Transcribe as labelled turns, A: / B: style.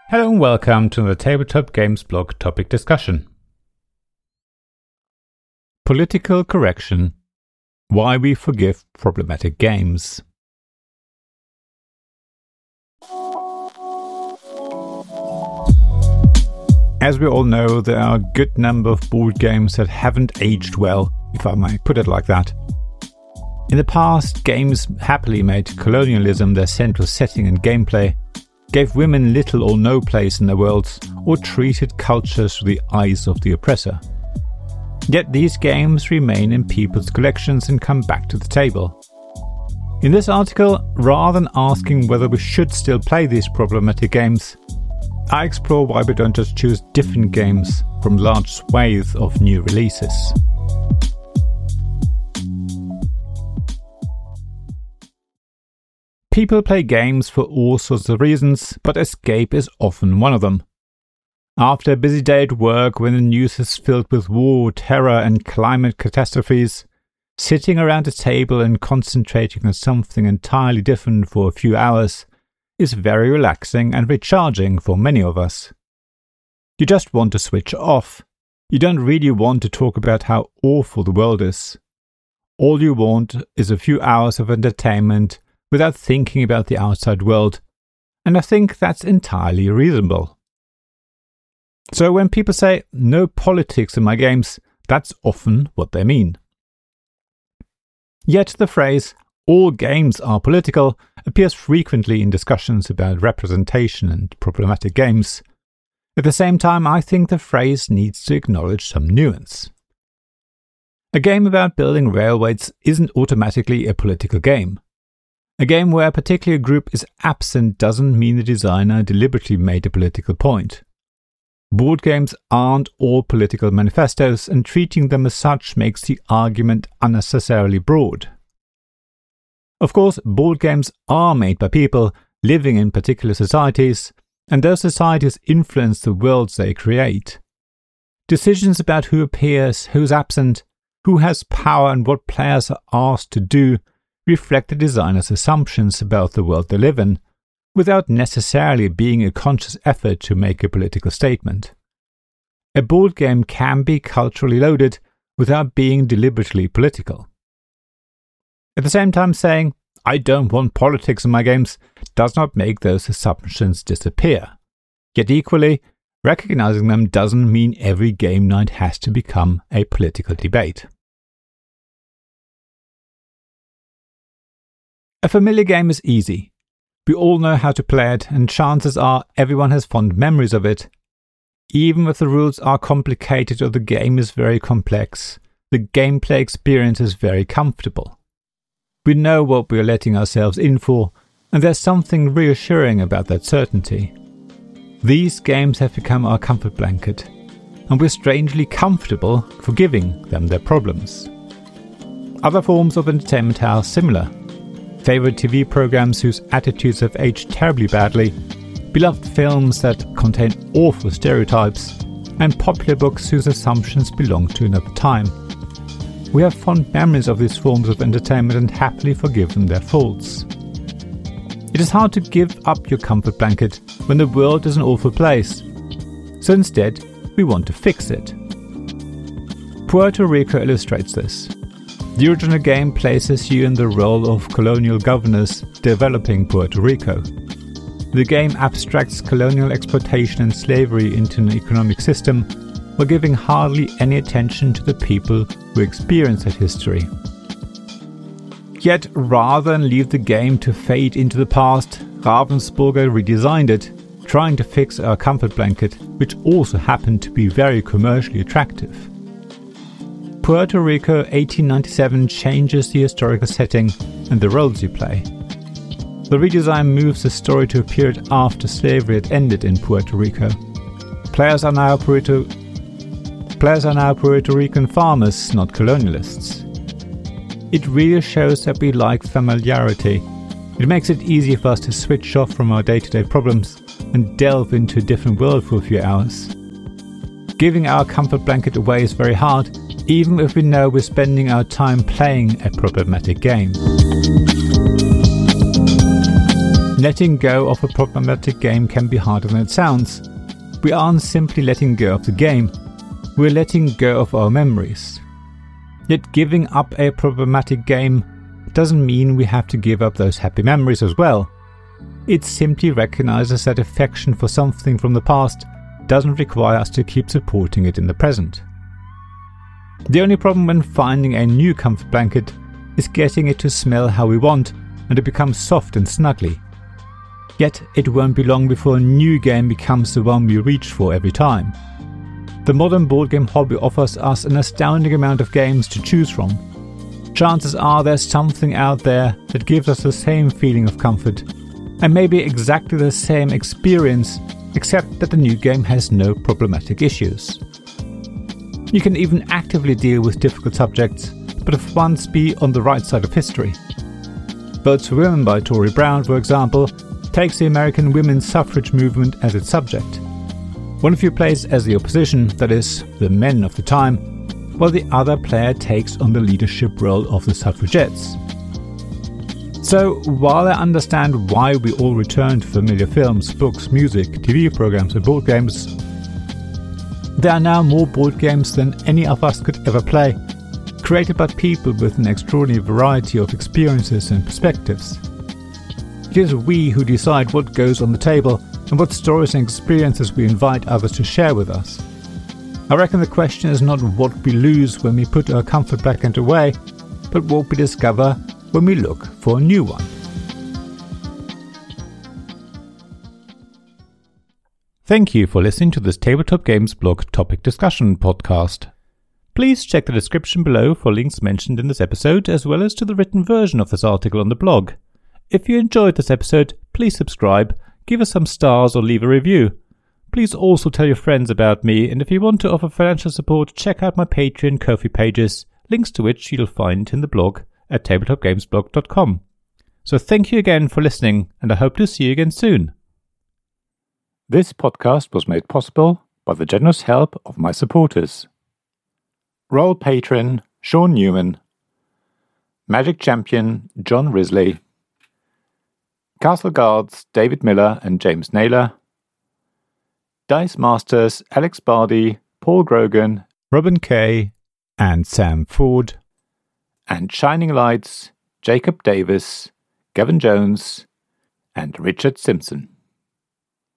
A: Hello and welcome to the Tabletop Games blog topic discussion. Political correction. Why we forgive problematic games. As we all know, there are a good number of board games that haven't aged well, if I might put it like that. In the past, games happily made colonialism their central setting and gameplay, gave women little or no place in their worlds, or treated culture through the eyes of the oppressor. Yet these games remain in people's collections and come back to the table. In this article, rather than asking whether we should still play these problematic games, I explore why we don't just choose different games from large swathes of new releases. People play games for all sorts of reasons, but escape is often one of them. After a busy day at work, when the news is filled with war, terror and climate catastrophes, sitting around a table and concentrating on something entirely different for a few hours is very relaxing and recharging for many of us. You just want to switch off. You don't really want to talk about how awful the world is. All you want is a few hours of entertainment without thinking about the outside world, and I think that's entirely reasonable. So when people say, no politics in my games, that's often what they mean. Yet the phrase, all games are political, appears frequently in discussions about representation and problematic games. At the same time, I think the phrase needs to acknowledge some nuance. A game about building railways isn't automatically a political game. A game where a particular group is absent doesn't mean the designer deliberately made a political point. Board games aren't all political manifestos, and treating them as such makes the argument unnecessarily broad. Of course, board games are made by people living in particular societies, and those societies influence the worlds they create. Decisions about who appears, who's absent, who has power, and what players are asked to do reflect the designer's assumptions about the world they live in, without necessarily being a conscious effort to make a political statement. A board game can be culturally loaded without being deliberately political. At the same time, saying, I don't want politics in my games, does not make those assumptions disappear. Yet equally, recognizing them doesn't mean every game night has to become a political debate. A familiar game is easy. We all know how to play it, and chances are everyone has fond memories of it. Even if the rules are complicated or the game is very complex, the gameplay experience is very comfortable. We know what we are letting ourselves in for, and there's something reassuring about that certainty. These games have become our comfort blanket, and we're strangely comfortable forgiving them their problems. Other forms of entertainment are similar. Favorite TV programs whose attitudes have aged terribly badly, beloved films that contain awful stereotypes, and popular books whose assumptions belong to another time. We have fond memories of these forms of entertainment and happily forgive them their faults. It is hard to give up your comfort blanket when the world is an awful place, so instead we want to fix it. Puerto Rico illustrates this. The original game places you in the role of colonial governors developing Puerto Rico. The game abstracts colonial exploitation and slavery into an economic system while giving hardly any attention to the people who experience that history. Yet, rather than leave the game to fade into the past, Ravensburger redesigned it, trying to fix our comfort blanket, which also happened to be very commercially attractive. Puerto Rico 1897 changes the historical setting and the roles you play. The redesign moves the story to a period after slavery had ended in Puerto Rico. Players are now Puerto Rican farmers, not colonialists. It really shows that we like familiarity. It makes it easier for us to switch off from our day-to-day problems and delve into a different world for a few hours. Giving our comfort blanket away is very hard, even if we know we're spending our time playing a problematic game. Letting go of a problematic game can be harder than it sounds. We aren't simply letting go of the game, we're letting go of our memories. Yet giving up a problematic game doesn't mean we have to give up those happy memories as well. It simply recognizes that affection for something from the past doesn't require us to keep supporting it in the present. The only problem when finding a new comfort blanket is getting it to smell how we want and to become soft and snuggly. Yet it won't be long before a new game becomes the one we reach for every time. The modern board game hobby offers us an astounding amount of games to choose from. Chances are there's something out there that gives us the same feeling of comfort, and maybe exactly the same experience, except that the new game has no problematic issues. You can even actively deal with difficult subjects, but for once be on the right side of history. Votes for Women by Tory Brown, for example, takes the American women's suffrage movement as its subject. One of you plays as the opposition, that is, the men of the time, while the other player takes on the leadership role of the suffragettes. So, while I understand why we all return to familiar films, books, music, TV programs and board games, there are now more board games than any of us could ever play, created by people with an extraordinary variety of experiences and perspectives. It is we who decide what goes on the table and what stories and experiences we invite others to share with us. I reckon the question is not what we lose when we put our comfort blanket away, but what we discover when we look for a new one. Thank you for listening to this Tabletop Games blog topic discussion podcast. Please check the description below for links mentioned in this episode, as well as to the written version of this article on the blog. If you enjoyed this episode, please subscribe, give us some stars or leave a review. Please also tell your friends about me, and if you want to offer financial support, check out my Patreon and Ko-fi pages, links to which you'll find in the blog at tabletopgamesblog.com. So thank you again for listening, and I hope to see you again soon. This podcast was made possible by the generous help of my supporters. Royal Patron Sean Newman, Magic Champion John Risley, Castle Guards David Miller and James Naylor, Dice Masters Alex Bardi, Paul Grogan, Robin Kay, and Sam Ford, and Shining Lights Jacob Davis, Gavin Jones, and Richard Simpson.